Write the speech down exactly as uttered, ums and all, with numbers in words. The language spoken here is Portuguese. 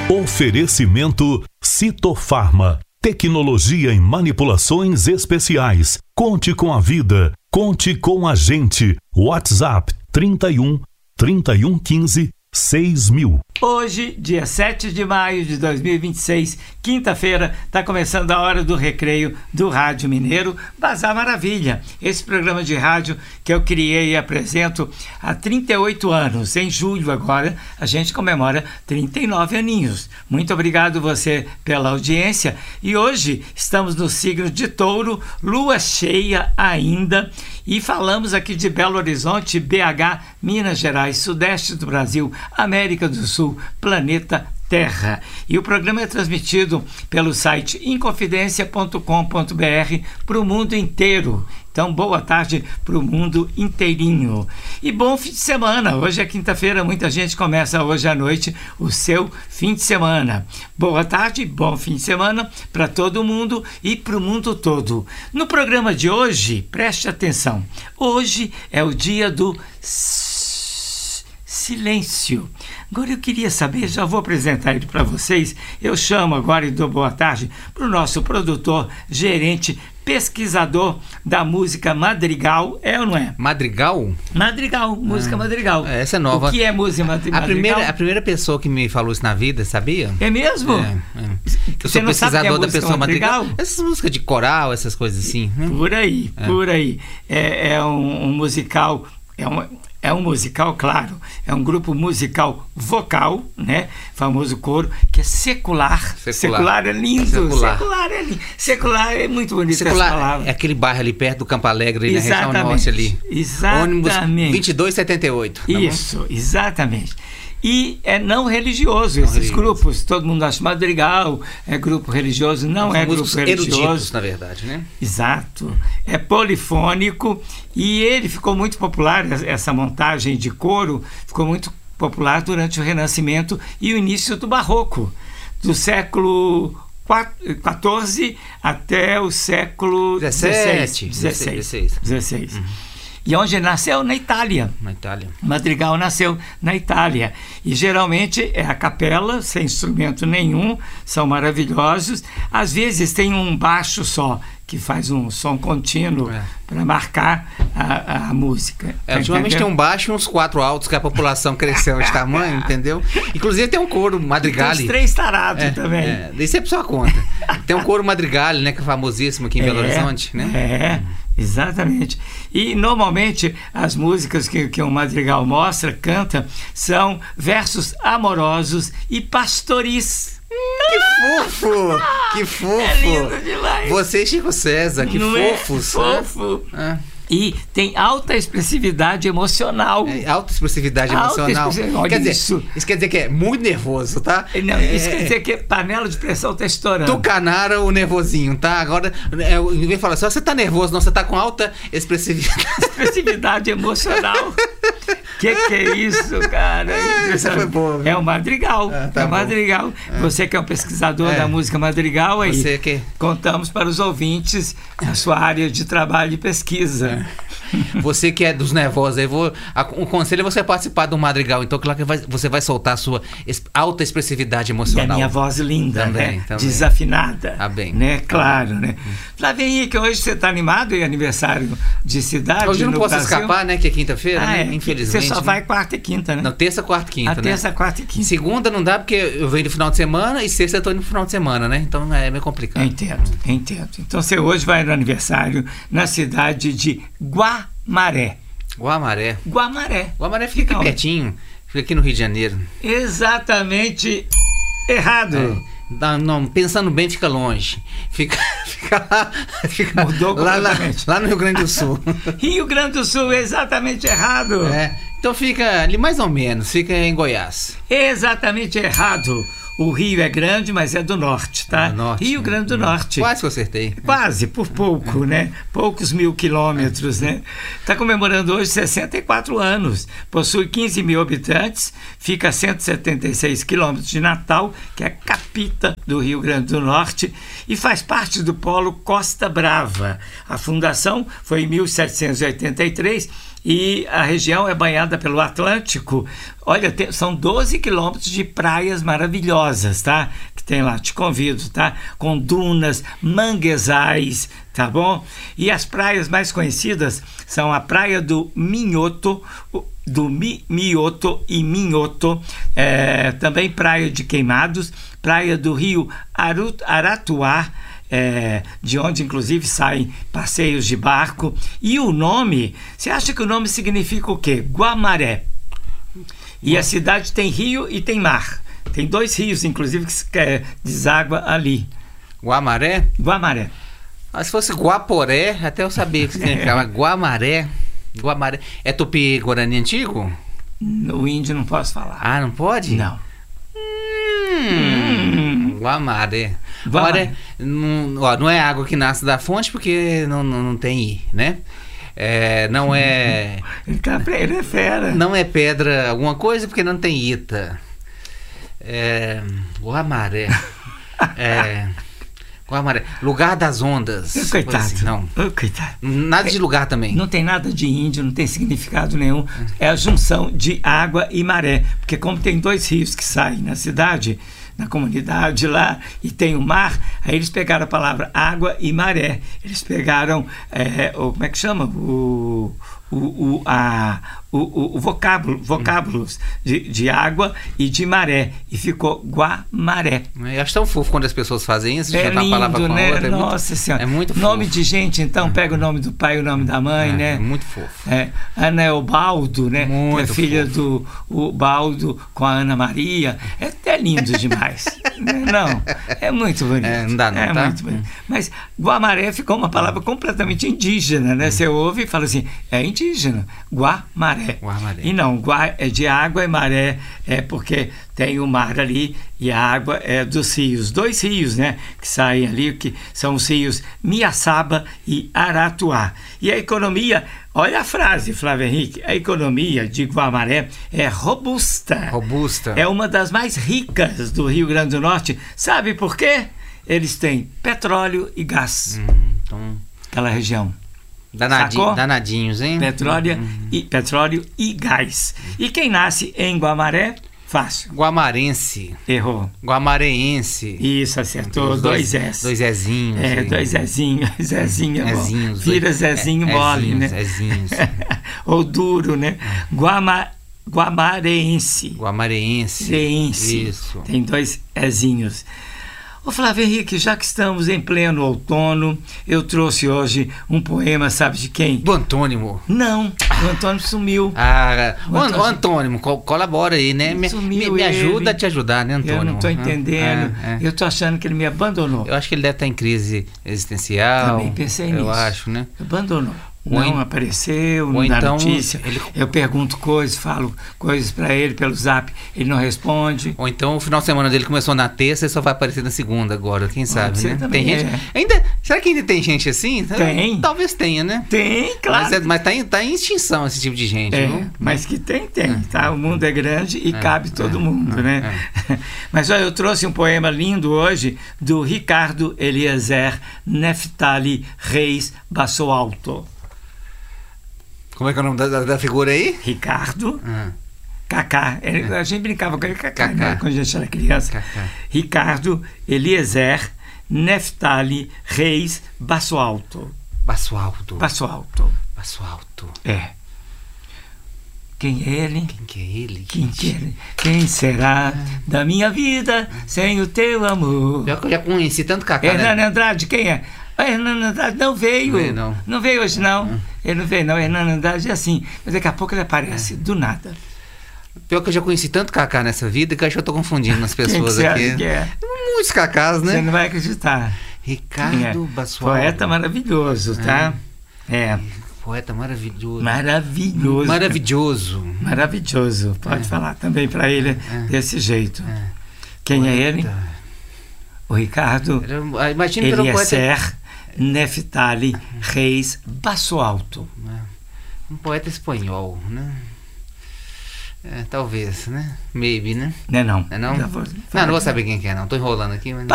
Oferecimento Citofarma. Tecnologia em manipulações especiais. Conte com a vida. Conte com a gente. WhatsApp trinta e um, trinta e um quinze, seis mil. Hoje, dia sete de maio de dois mil e vinte e seis, quinta-feira, está começando a hora do recreio do Rádio Mineiro, Bazar Maravilha. Esse programa de rádio que eu criei e apresento há trinta e oito anos. Em julho agora, a gente comemora trinta e nove aninhos. Muito obrigado você pela audiência. E hoje estamos no signo de Touro, lua cheia ainda, e falamos aqui de Belo Horizonte, B H, Minas Gerais, Sudeste do Brasil, América do Sul, planeta Terra. E o programa é transmitido pelo site inconfidencia ponto com ponto b r para o mundo inteiro. Então, boa tarde para o mundo inteirinho. E bom fim de semana. Hoje é quinta-feira, muita gente começa hoje à noite o seu fim de semana. Boa tarde, bom fim de semana para todo mundo e para o mundo todo. No programa de hoje, preste atenção. Hoje é o dia do silêncio. Agora eu queria saber, já vou apresentar ele para vocês. Eu chamo agora e dou boa tarde para o nosso produtor, gerente, pesquisador da música Madrigal. É ou não é? Madrigal? Madrigal, música ah, Madrigal. Essa é nova. O que é música Madrigal? A primeira, a primeira pessoa que me falou isso na vida, sabia? É mesmo? É, é. Eu Você sou não sabe pesquisador que é da pessoa Madrigal? Madrigal? Essas músicas de coral, essas coisas assim. Né? Por aí, é. por aí. É, é um, um musical... É um, é um musical, claro, é um grupo musical vocal, né? Famoso coro, que é secular. Secular, secular é lindo. Secular. secular é lindo. Secular é muito bonito secular essa palavra. É aquele bairro ali perto do Campo Alegre, na região norte ali. Exatamente. Ônibus vinte e dois setenta e oito. Tá Isso, bom? Exatamente. E é não religioso, não esses religioso. grupos, todo mundo acha Madrigal, é grupo religioso, não São é grupo religioso. Eruditos, na verdade, né? Exato. É polifônico e ele ficou muito popular, essa montagem de coro, ficou muito popular durante o Renascimento e o início do Barroco, do século quatorze até o século dezessete. dezesseis. dezesseis. Uhum. E onde ele nasceu? Na Itália. Na Itália. Madrigal nasceu na Itália. E geralmente é a capela, sem instrumento nenhum, são maravilhosos. Às vezes tem um baixo só, que faz um som contínuo é. para marcar a, a música. É, tá ultimamente entendendo? tem um baixo e uns quatro altos, que a população cresceu de tamanho, entendeu? Inclusive tem um coro Madrigal. Tem os três tarados é, também. É, isso é por sua conta. Tem um coro Madrigal, né, que é famosíssimo aqui em é, Belo Horizonte, né? É, exatamente. E normalmente as músicas que, que o Madrigal mostra, canta, são versos amorosos e pastoris. Que fofo! Que fofo! É lindo demais! Você e Chico César, que Não fofos! É fofo! É. E tem alta expressividade emocional. É, alta expressividade alta emocional. Expressividade. Quer dizer, isso. isso quer dizer que é muito nervoso, tá? Não, é, isso quer dizer que panela de pressão tá estourando. Tucanara o nervosinho, tá? Agora, é, em vez de falar só, você tá nervoso, não, você tá com alta expressividade. Expressividade emocional. Que que é isso, cara? É, essa foi boa, viu? É o Madrigal. Ah, tá é o Madrigal. É. Você que é um pesquisador é. da música Madrigal, aí você que... contamos para os ouvintes a sua área de trabalho e pesquisa. Você que é dos nervosos, aí vou, a, o conselho é você participar do Madrigal, então claro que vai, você vai soltar a sua es, alta expressividade emocional. E a minha voz linda, também, né? Também. Desafinada. Ah, bem. Né? Claro, né? Lá vem aí que hoje você está animado e aniversário de cidade. Hoje eu não posso Brasil. escapar, né? Que é quinta-feira, ah, né? É, infelizmente. Você só né? vai quarta e quinta, né? Não, terça, quarta e quinta, a né? terça, quarta e quinta. Segunda não dá porque eu venho no final de semana e sexta eu tô indo no final de semana, né? Então é meio complicado. Entendo, entendo. Então você hoje vai no aniversário na cidade de Guamaré. Guamaré. Guamaré. Guamaré fica aqui pertinho, fica aqui no Rio de Janeiro. Exatamente errado. É. Não, não, pensando bem, fica longe. Fica, fica lá, fica Mudou lá, lá, lá no Rio Grande do Sul. Rio Grande do Sul, exatamente errado. É, então fica ali mais ou menos, fica em Goiás. Exatamente errado. O Rio é grande, mas é do norte, tá? Ah, norte, Rio Grande do Norte. Quase que eu acertei. Quase, por pouco, né? Poucos mil quilômetros, né? Está comemorando hoje sessenta e quatro anos. Possui quinze mil habitantes, fica a cento e setenta e seis quilômetros de Natal, que é a capita do Rio Grande do Norte e faz parte do polo Costa Brava. A fundação foi em mil setecentos e oitenta e três e a região é banhada pelo Atlântico. Olha, tem, são doze quilômetros de praias maravilhosas, tá? Que tem lá, te convido, tá? Com dunas, manguezais, tá bom? E as praias mais conhecidas são a Praia do Minhoto, do Mi, Mioto e Minhoto, é, também Praia de Queimados, Praia do Rio Aru, Aratuá, É, de onde inclusive saem passeios de barco. E o nome, você acha que o nome significa o quê? Guamaré. E a cidade tem rio e tem mar. Tem dois rios, inclusive, que é, deságua ali. Guamaré? Guamaré. Ah, se fosse Guaporé, até eu sabia que significava. Guamaré. Guamaré. É tupi-guarani antigo? No índio não posso falar. Ah, não pode? Não. Hum, Guamaré. Guamaré não, ó, não é água que nasce da fonte porque não, não, não tem I, né? É, não é. Ele, tá, ele é fera. Não é pedra alguma coisa porque não tem Ita. É, Guamaré. É, Guamaré. Lugar das ondas. Coitado. Assim, não. Coitado. Nada de lugar também. Não tem nada de índio, não tem significado nenhum. É a junção de água e maré. Porque como tem dois rios que saem na cidade, na comunidade lá, e tem o mar, aí eles pegaram a palavra água e maré. Eles pegaram, é, o, como é que chama? O, o, o, a, o, o vocábulo, vocábulos de, de água e de maré, e ficou Guamaré. Eu acho tão fofo quando as pessoas fazem isso, É juntar lindo, uma palavra com a né? outra. É Nossa muito, Senhora. É muito fofo. Nome de gente, então, pega o nome do pai e o nome da mãe, é, né? É muito fofo. É, Ana Eobaldo, né? Muito que é filha fofo. do o Baldo com a Ana Maria. É até lindo demais. Não, é muito bonito. É, não dá não, é tá? muito bonito. Mas Guamaré ficou uma palavra completamente indígena, né? Você ouve e fala assim, é indígena. Guamaré. Guamaré. E não, Gua é de água e maré é porque tem o mar ali e a água é dos rios. Dois rios, né? Que saem ali, que são os rios Miaçaba e Aratuá. E a economia, olha a frase, Flávio Henrique, a economia de Guamaré é robusta. Robusta. É uma das mais ricas do Rio Grande do Norte. Sabe por quê? Eles têm petróleo e gás. Hum, então... Aquela região. Danadinho, danadinhos, hein? Petróleo, Hum. e, petróleo e gás. E quem nasce em Guamaré? Fácil. Guamarense. Errou. Guamareense. Isso, acertou. Dois, dois S. Dois Zezinhos. É, aí. dois Zezinho. Zezinho é Zezinhos. bom. Vira Zezinho é, mole, Zezinhos, né? Zezinhos. Ou duro, né? Guama, Guamareense. Guamareense. Guamareense. Isso. Tem dois Ezinhos. Ô Flávio Henrique, já que estamos em pleno outono, eu trouxe hoje um poema, sabe de quem? Do Antônimo. Não, o Antônimo sumiu. Ah, o, O Antônimo- o Antônimo, co- colabora aí, né? Me, Sumiu me- me ajuda ele. a te ajudar, né, Antônimo? Eu não estou Ah, entendendo. é, é. Eu estou achando que ele me abandonou. Eu acho que ele deve estar em crise existencial. Também pensei eu nisso. acho, né? Abandonou. Ou Não en- apareceu, ou não dá então notícia. ele- Eu pergunto coisas, falo coisas para ele pelo zap, ele não responde. Ou então o final de semana dele começou na terça e só vai aparecer na segunda agora, quem sabe, ser né? também, Tem gente. é. Ainda, será que ainda tem gente assim? Tem. Talvez tenha, né? Tem, claro. Mas, é- mas tá, em, tá em extinção esse tipo de gente, É, viu? mas que tem, tem, tá? O mundo é grande e cabe todo mundo, é, né? Mas olha, eu trouxe um poema lindo hoje do Ricardo Eliezer Neftali Reis Basso Alto. Como é que é o nome da, da- da figura aí? Ricardo Ah, Cacá, ele- a gente brincava com ele Cacá, Cacá. né, quando a gente era criança. Cacá. Ricardo Eliezer Neftali Reis Basso Alto. Baço Alto. Basso Alto, Baço Alto. é. Quem é ele? Quem que é ele? Quem, que é ele? Quem será da minha vida sem o teu amor? Pior que eu já conheci tanto Cacá, Hernani né? Andrade, quem é? Ah, Hernani Andrade não veio. Não veio, não. Não veio hoje, não. Ele não veio, não. Hernani Andrade é assim. Mas daqui a pouco ele aparece, É. do nada. Pior que eu já conheci tanto Cacá nessa vida que eu acho que eu tô confundindo as Quem que pessoas você aqui. acha que é? Muitos Cacás, Você né? não vai acreditar. Quem é? Ricardo Baço Alto. Poeta maravilhoso, tá? É. Poeta maravilhoso. Maravilhoso. Maravilhoso. Maravilhoso. Pode falar também para ele desse jeito. Quem é ele? Poeta. O Ricardo Era- Imagina que era um poeta, Eliezer Neftali Reis Basso Alto. um poeta espanhol, né? É, talvez, né? Maybe, né? Não é não? É não? Já vou- Não, não vou saber quem que é, não. Tô enrolando aqui, mas...